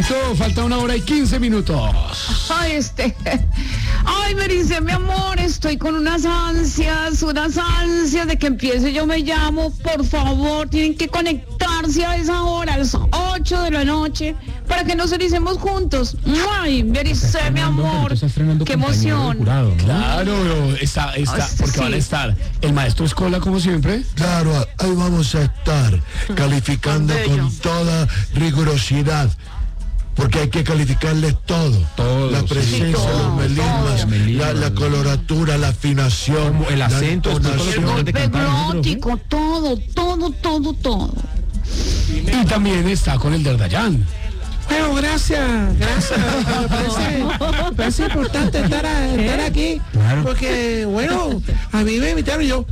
Tito, falta 1 hora y 15 minutos. Ay, Merice, mi amor, estoy con unas ansias de que empiece Yo Me Llamo. Por favor, tienen que conectarse a esa hora, a las 8 de la noche, para que nos ericemos juntos. Ay, Merice, mi amor, qué emoción. Jurado, ¿no? Claro, está, porque van a estar el maestro Escola, como siempre. Claro, ahí vamos a estar calificando con toda rigurosidad. Porque hay que calificarles todo. La presencia, los melismas, la coloratura, la afinación, el acento, el golpe glótico, todo. Y también está con el Derdayán. Bueno, gracias. Me parece importante estar aquí. Claro. Porque, bueno, a mí me invitaron y yo.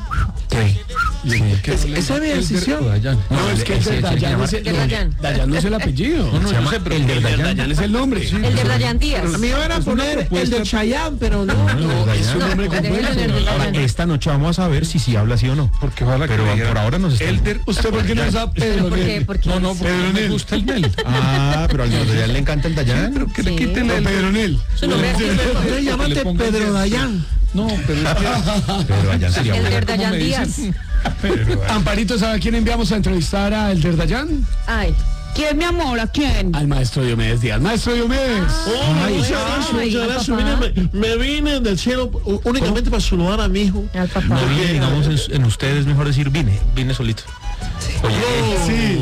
Esa es mi decisión. No, es que el Derdayán no es el apellido. El Derdayán es el nombre. El Derdayán Díaz. A mí me van a poner el de Chayanne, pero no. Es un nombre completo. Ahora, esta noche vamos a ver si habla así o no. Porque ojalá pero por ahora nos está... ¿Usted por qué no usa Pedro Nel? No, porque no me gusta el Nel. Ah, pero al Derdayán le encanta el Dayán. Pero que le quiten el Pedro Nel. Llámate Pedro Dayán. No, pero Dayán sería el Derdayán Díaz. Amparito, ¿sabe a quién enviamos a entrevistar a el Derdayán? Ay. ¿Quién, mi amor? ¿A quién? Al maestro Diomedes Díaz. Maestro Diomedes. Muchas gracias. Me vine del cielo únicamente para saludar a mi hijo. Al papá. Yo vine, digamos, en ustedes es mejor decir vine solito. Oye, sí.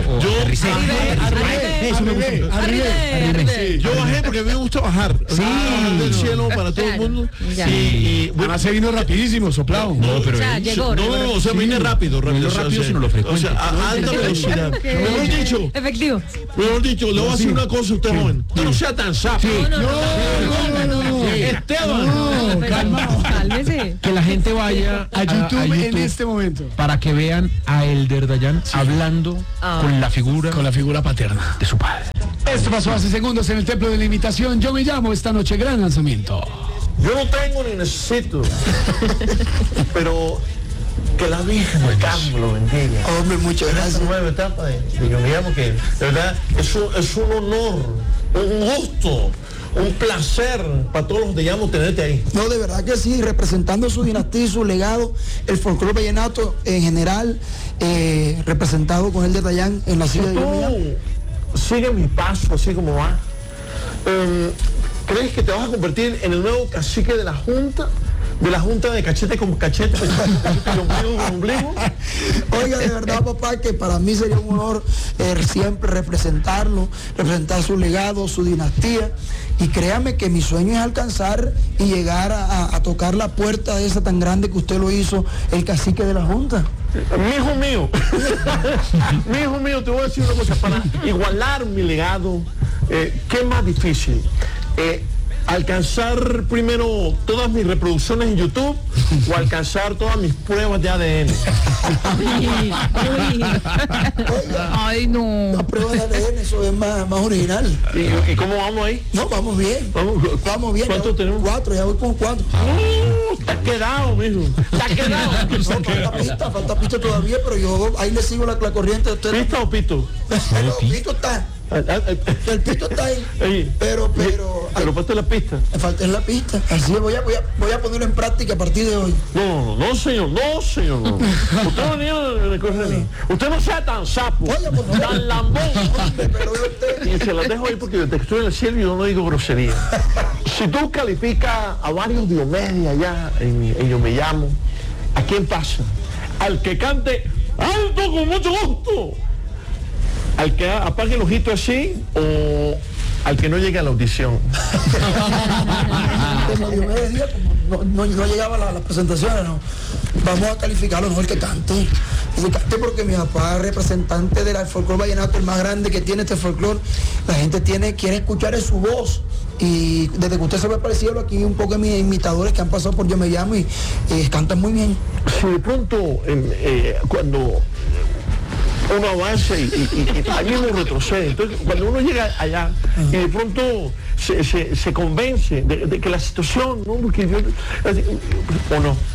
Yo bajé porque a mí me gusta bajar. Sí. Del cielo para todo el mundo. Y bueno, se vino rapidísimo, soplado. No, pero llegó. No, o sea, vine rápido, sino lo frecuente. O sea, a alta velocidad. Mejor dicho, efectivo. le voy a decir una cosa a usted, joven. No sea tan sapo. No. Esteban. Cálmese. Que la gente vaya a YouTube en este momento para que vean a el Derdayán hablando con la figura paterna de su padre. Esto pasó hace segundos en el Templo de la Imitación. Yo Me Llamo, esta noche gran lanzamiento. Yo no tengo ni necesito, pero que la Virgen del Carmen lo bendiga. Hombre, muchas gracias. Esta nueva etapa de Yo Me Llamo, que de verdad es un honor, un gusto, un placer para todos los de Llamo tenerte ahí. No, de verdad que sí, representando su dinastía y su legado, el folclore vallenato en general, representado con el Derdayán en la ciudad de Yo Me Llamo. Sigue mi paso así como va. ¿Crees que te vas a convertir en el nuevo cacique de la Junta? De la Junta de cachete con cachete, y ombligo con ombligo. Oiga, de verdad, papá, que para mí sería un honor siempre representar su legado, su dinastía. Y créame que mi sueño es alcanzar y llegar a tocar la puerta de esa tan grande que usted lo hizo, el cacique de la Junta. Mi hijo mío, te voy a decir una cosa, para igualar mi legado, ¿qué es más difícil? ¿Alcanzar primero todas mis reproducciones en YouTube o alcanzar todas mis pruebas de ADN? Ay, no. La prueba de ADN, eso es más original. ¿Y cómo vamos ahí? No, vamos bien. Vamos bien. ¿Cuántos tenemos? 4, ya voy con 4. Te has quedado, mijo. Te has quedado. No, falta pista todavía, pero yo ahí le sigo la corriente de ustedes. ¿Pista o pito? El pito está. El pito está ahí. Pero falta la pista. Falta en la pista. Así voy a ponerlo en práctica a partir de hoy. No, señor. No. Usted no venía de correr ni. Usted no sea tan sapo. Oye, pues no. Tan lambón. Pero usted. Y se las dejo ahí porque desde que estoy en el cielo yo no digo grosería. Si tú calificas a varios Diomedes allá en Yo Me Llamo, ¿a quién pasa? Al que cante alto con mucho gusto. Al que apague el ojito así o al que no llegue a la audición. Como Diomedes Díaz, no llegaba a las presentaciones, no. Vamos a calificarlo, no el que cante. El que cante porque mi papá es representante del folclore vallenato, el más grande que tiene este folclore. La gente quiere escuchar su voz. Y desde que usted se ve aparecido aquí un poco de mis imitadores que han pasado por Yo Me Llamo y cantan muy bien. Si de pronto cuando uno avanza y allí uno retrocede. Entonces, cuando uno llega allá y de pronto se convence de que la situación, ¿no? Porque yo, ¿o no?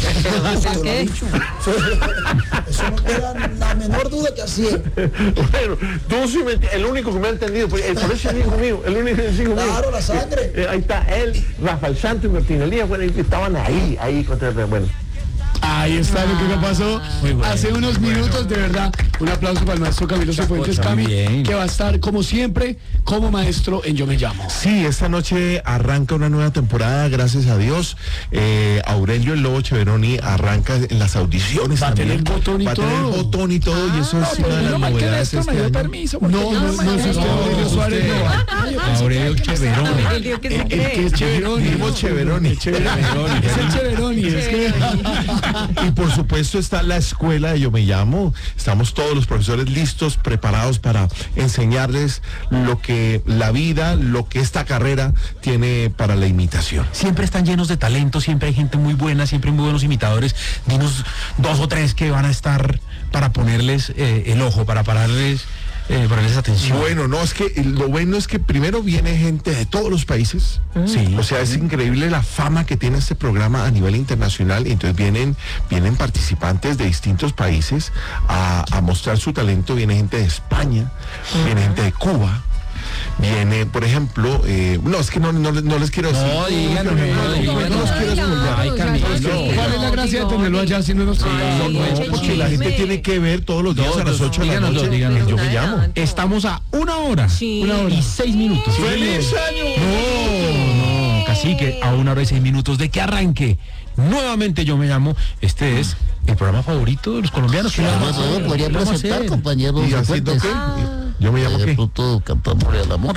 Usted lo ha dicho. Eso no queda la menor duda que así es. Bueno, tú sí el único que me ha entendido, por eso es hijo mío, el único es hijo mío. Claro, la sangre. Ahí está él, Rafael Santos y Martín Elías, bueno, estaban ahí contra el bueno. Ahí está lo que me pasó hace unos minutos, de verdad. Un aplauso para el maestro Camilo Cifuentes Cami, que va a estar como siempre como maestro en Yo Me Llamo. Sí, esta noche arranca una nueva temporada, gracias a Dios. Aurelio el Lobo Cheveroni arranca en las audiciones. Va a tener botón y todo. Va a tener botón y todo, y eso es una de las novedades este año. Permiso, no, si usted Aurelio Suárez no va. Aurelio Cheveroni. El que se El cree. que es Cheveroni. Cheveroni. Es el Cheveroni, es que... Y por supuesto está la escuela de Yo Me Llamo. Estamos todos los profesores listos, preparados para enseñarles lo que la vida, lo que esta carrera tiene para la imitación. Siempre están llenos de talento, siempre hay gente muy buena, siempre hay muy buenos imitadores. Dinos 2 o 3 que van a estar para ponerles el ojo, para ponerles atención. Bueno, no, es que lo bueno es que primero viene gente de todos los países. Sí. O sea, es increíble la fama que tiene este programa a nivel internacional. Y entonces vienen participantes de distintos países a mostrar su talento. Viene gente de España, viene gente de Cuba. Viene, por ejemplo, no, es que no les quiero decir. No, díganos, no los quiero spoilear. Ay, Camilo. ¿Cuál es la gracia de tenerlo allá si no nos Porque la gente tiene que ver todos los días a las 8 de la noche. díganos. Yo Me Llamo. Estamos a 1 hora. Sí. 1 hora y 6 minutos. ¡Feliz año! No, cacique, a 1 hora y 6 minutos de que arranque nuevamente Yo Me Llamo. Este es el programa favorito de los colombianos. ¿Qué vamos a hacer? Podría ¿Qué vamos a presentar, hacer? compañeros. ¿Y haciendo qué? Yo Me Llamo De qué. pronto cantamos el amor.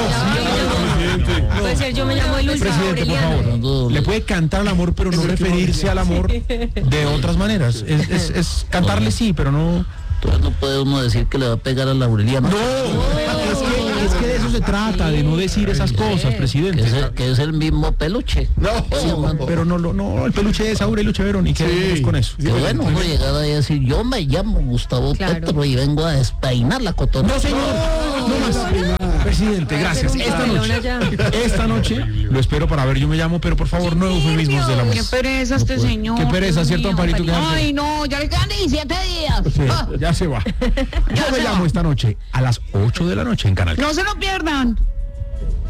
Puede ser, Yo Me Llamo el último. Presidente, por favor, le puede cantar al amor, pero no referirse al amor de otras maneras. Es cantarle sí, pero no... Entonces no puede uno decir que le va a pegar a la Aureliana. Es que de eso se trata, de no decir esas cosas, presidente. Que es el mismo peluche. Pero no, el peluche es Aurelio Cheveroni, ¿qué hacemos con eso? Que bueno, uno llegar ahí a decir, yo me llamo Gustavo Petro y vengo a despeinar la cotonera. No, señor, no más. Presidente, gracias. Esta noche lo espero para ver Yo Me Llamo, pero por favor no eufemismos del amor. Qué pereza este señor. Qué pereza, ¿cierto, Amparito? Ay, no, ya le quedan 17 días. Sí, ya se va. Yo Me Llamo esta noche a las 8 de la noche en Canal. No se lo pierdan.